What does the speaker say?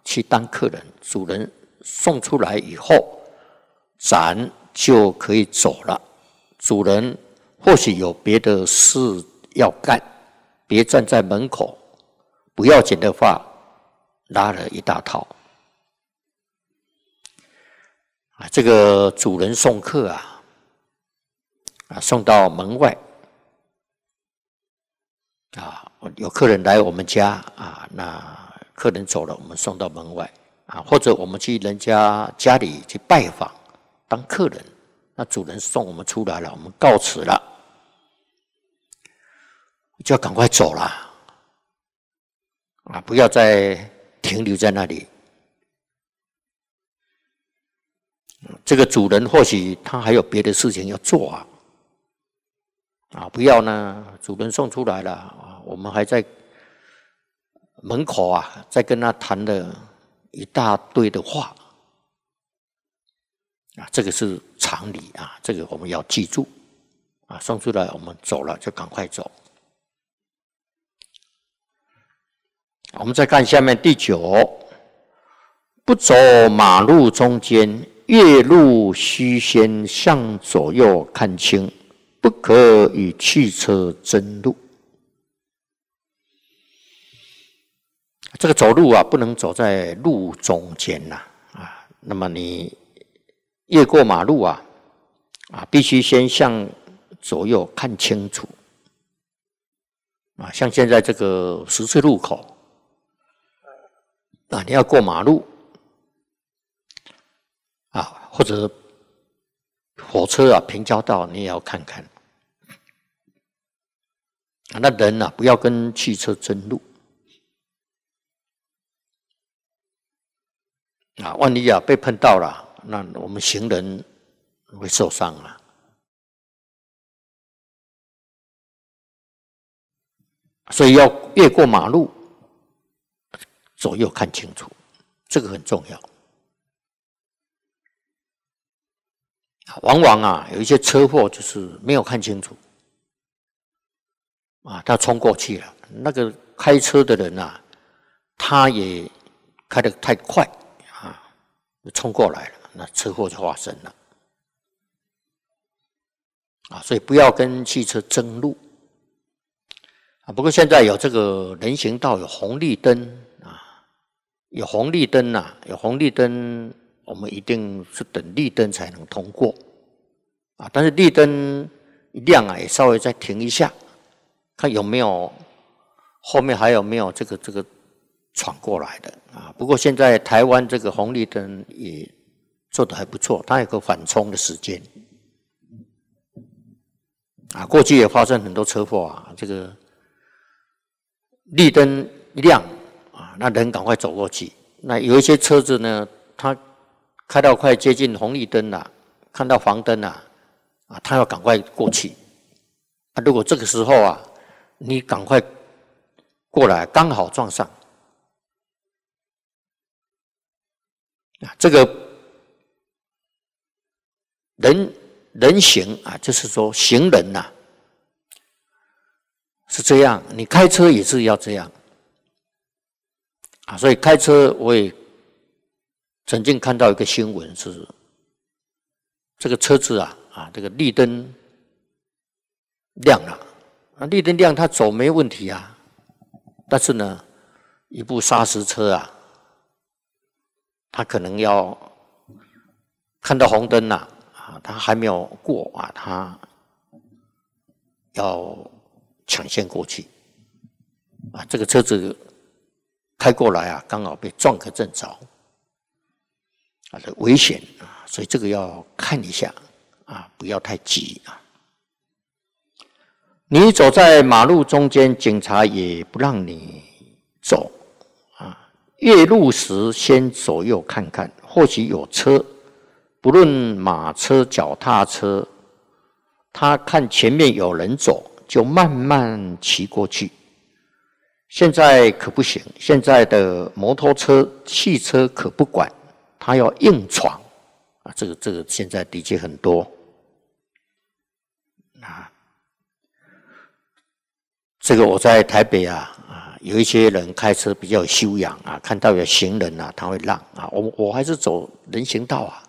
去当客人，主人送出来以后，咱就可以走了。主人或许有别的事要干，别站在门口，不要紧的话，拉了一大套。这个主人送客送到门外有客人来我们家那客人走了，我们送到门外或者我们去人家家里去拜访当客人，那主人送我们出来了，我们告辞了，就要赶快走了不要再停留在那里。这个主人或许他还有别的事情要做不要呢，主人送出来了我们还在门口再跟他谈了一大堆的话这个是常理这个我们要记住送出来我们走了就赶快走。我们再看下面第9，不走马路中间，越路须先向左右看清，不可与汽车争路。这个走路不能走在路中间那么你越过马路必须先向左右看清楚像现在这个十字路口你要过马路或者火车平交道你也要看看那人不要跟汽车争路万一被碰到了，那我们行人会受伤所以要越过马路，左右看清楚，这个很重要。往往有一些车祸就是没有看清楚他冲过去了，那个开车的人他也开得太快冲过来了，那车祸就发生了所以不要跟汽车争路不过现在有这个人行道有红绿灯有红绿灯有红绿灯我们一定是等绿灯才能通过但是绿灯一亮也稍微再停一下，看有没有后面还有没有这个闯过来的不过现在台湾这个红绿灯也做得还不错，它有个缓冲的时间过去也发生很多车祸这个绿灯一亮那人赶快走过去，那有一些车子呢，它开到快接近红绿灯了，看到黄灯他要赶快过去如果这个时候你赶快过来刚好撞上这个人行就是说行人是这样，你开车也是要这样所以开车我也曾经看到一个新闻是这个车子这个绿灯亮了绿灯亮他走没问题但是呢一部砂石车他可能要看到红灯他还没有过他要抢先过去这个车子开过来刚好被撞个正着这危险所以这个要看一下不要太急你走在马路中间，警察也不让你走越路时先左右看看，或许有车，不论马车、脚踏车，他看前面有人走，就慢慢骑过去。现在可不行，现在的摩托车、汽车可不管，他要硬闯这个现在的确很多这个我在台北有一些人开车比较有修养啊，看到有行人啊，他会让啊，我还是走人行道啊。